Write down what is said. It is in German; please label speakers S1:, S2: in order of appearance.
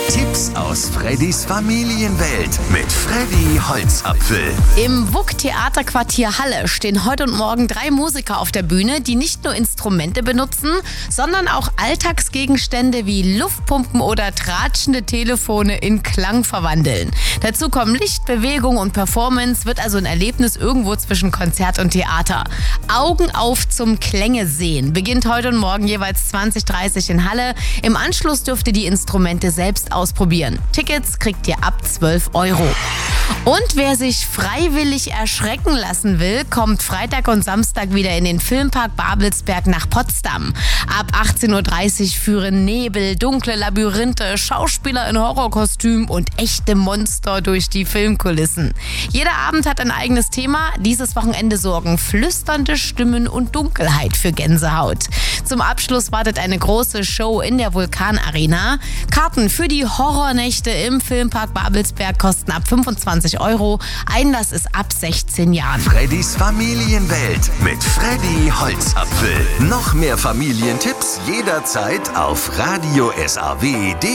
S1: Tipps aus Freddys Familienwelt mit Freddy Holzapfel.
S2: Im WUK Theaterquartier Halle stehen heute und morgen 3 Musiker auf der Bühne, die nicht nur Instrumente benutzen, sondern auch Alltagsgegenstände wie Luftpumpen oder tratschende Telefone in Klang verwandeln. Dazu kommen Licht, Bewegung und Performance, wird also ein Erlebnis irgendwo zwischen Konzert und Theater. Augen auf zum Klänge sehen beginnt heute und morgen jeweils 20:30 in Halle. Im Anschluss dürft ihr die Instrumente selbst ausprobieren. Tickets kriegt ihr ab 12 €. Und wer sich freiwillig erschrecken lassen will, kommt Freitag und Samstag wieder in den Filmpark Babelsberg nach Potsdam. Ab 18:30 Uhr führen Nebel, dunkle Labyrinthe, Schauspieler in Horrorkostüm und echte Monster durch die Filmkulissen. Jeder Abend hat ein eigenes Thema. Dieses Wochenende sorgen flüsternde Stimmen und Dunkelheit für Gänsehaut. Zum Abschluss wartet eine große Show in der Vulkanarena. Karten für die Horrornächte im Filmpark Babelsberg kosten ab 25 €. Einlass ist ab 16 Jahren.
S1: Freddys Familienwelt mit Freddy Holzapfel. Noch mehr Familientipps jederzeit auf radio SAW.de.